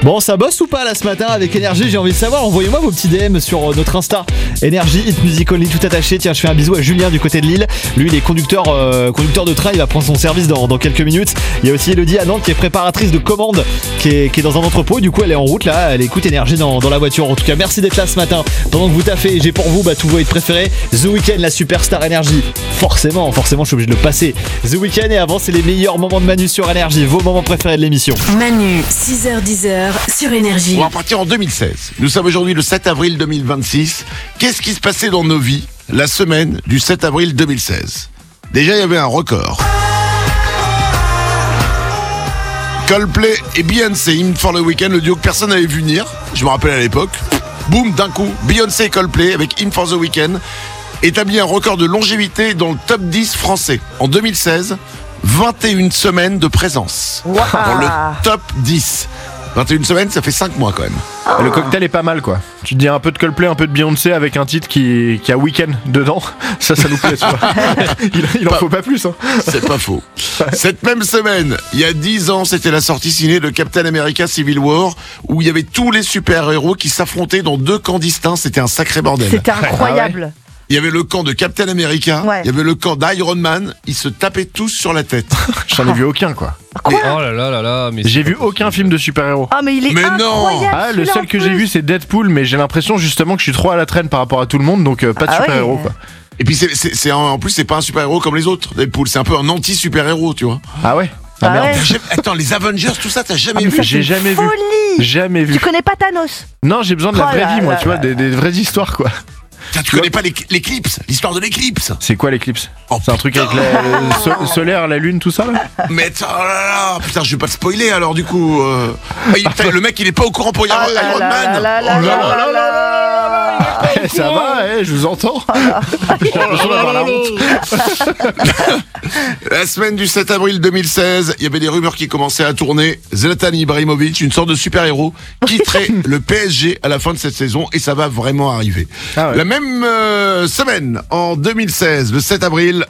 Bon, ça bosse ou pas là ce matin avec Énergie? J'ai envie de savoir. Envoyez-moi vos petits DM sur notre Insta Énergie, Hit Music Only, tout attaché. Tiens, je fais un bisou à Julien du côté de Lille. Lui, il est conducteur de train. Il va prendre son service dans quelques minutes. Il y a aussi Elodie à Nantes qui est préparatrice de commande, qui est dans un entrepôt. Du coup, elle est en route là. Elle écoute Énergie dans la voiture. En tout cas, merci d'être là ce matin. Pendant que vous taffez, j'ai pour vous tous vos hits préférés. The Weeknd, la superstar Énergie. Forcément, je suis obligé de le passer. The Weeknd, et avant, c'est les meilleurs moments de Manu sur Énergie. Vos moments préférés de l'émission. Manu, 6h-10h sur Énergie. On va partir en 2016. Nous sommes aujourd'hui le 7 avril 2026. Qu'est-ce qui se passait dans nos vies la semaine du 7 avril 2016? Déjà, il y avait un record. Coldplay et Beyoncé, In for the Weekend, le duo que personne n'avait vu venir. Je me rappelle à l'époque. Boum, d'un coup, Beyoncé et Coldplay avec In for the Weekend établit un record de longévité dans le top 10 français. En 2016, 21 semaines de présence dans le top 10. 21 semaines, ça fait 5 mois quand même. Le cocktail est pas mal quoi. Tu te dis un peu de Coldplay, un peu de Beyoncé avec un titre qui a Weekend dedans. Ça nous plaît, tu vois. Il en faut pas plus. Hein. C'est pas faux. Cette même semaine, il y a 10 ans, c'était la sortie ciné de Captain America Civil War, où il y avait tous les super-héros qui s'affrontaient dans 2 camps distincts. C'était un sacré bordel. C'était incroyable. Il y avait le camp de Captain America, il y avait le camp d'Iron Man, ils se tapaient tous sur la tête. J'en ai vu aucun quoi. Oh là là, mais j'ai vu aucun film de super-héros. Ah mais il est incroyable. Le seul que j'ai vu c'est Deadpool, mais j'ai l'impression justement que je suis trop à la traîne par rapport à tout le monde, donc pas de super-héros quoi. Et puis en plus c'est pas un super-héros comme les autres, Deadpool, c'est un peu un anti-super-héros, tu vois. Ah ouais. Merde. Attends, les Avengers, tout ça, t'as jamais vu? J'ai jamais vu. Jamais vu. Tu connais pas Thanos? Non, j'ai besoin de la vraie vie, moi, tu vois, des vraies histoires quoi. Tu connais pas l'éclipse, l'histoire de l'éclipse? C'est quoi l'éclipse? C'est un truc avec le solaire, la lune, tout ça là? Mais oh là là, putain, je vais pas te spoiler alors du coup. Le mec il est pas au courant pour Iron Man. Ça va, je vous entends. La semaine du 7 avril 2016, il y avait des rumeurs qui commençaient à tourner. Zlatan Ibrahimovic, une sorte de super-héros, quitterait le PSG à la fin de cette saison, et ça va vraiment arriver. La même semaine, en 2016, le 7 avril,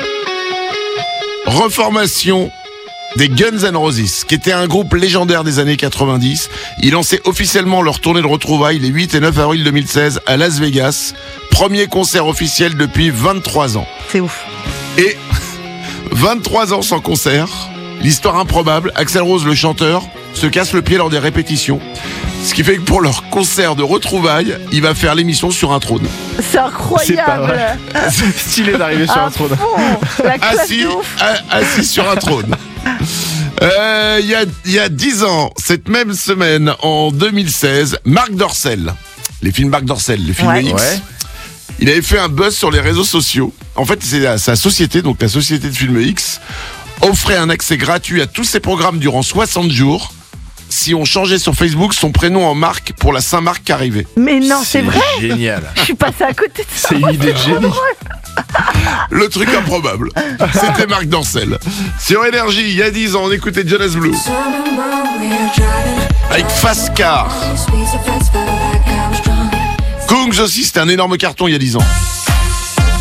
reformation des Guns N' Roses, qui était un groupe légendaire des années 90. Ils lançaient officiellement leur tournée de retrouvailles les 8 et 9 avril 2016 à Las Vegas. Premier concert officiel depuis 23 ans. C'est ouf. Et 23 ans sans concert, l'histoire improbable, Axl Rose, le chanteur, se casse le pied lors des répétitions. Ce qui fait que pour leur concert de retrouvailles, il va faire l'émission sur un trône. C'est incroyable. C'est stylé d'arriver sur un trône. Assis sur un trône. Il y a 10 ans, cette même semaine, en 2016, Marc Dorcel, les films Marc Dorcel, les films X, il avait fait un buzz sur les réseaux sociaux. En fait, c'est sa société, donc la société de films X, offrait un accès gratuit à tous ses programmes durant 60 jours. Si on changeait sur Facebook son prénom en Marc pour la Saint-Marc qui arrivait. Mais non, c'est vrai. Génial. Je suis passé à côté de ça. C'est une idée de génie. Le truc improbable. C'était Marc Dorcel. Sur Énergie, il y a 10 ans, on écoutait Jonas Blue. Avec Fast Car. Kungs aussi, c'était un énorme carton il y a 10 ans.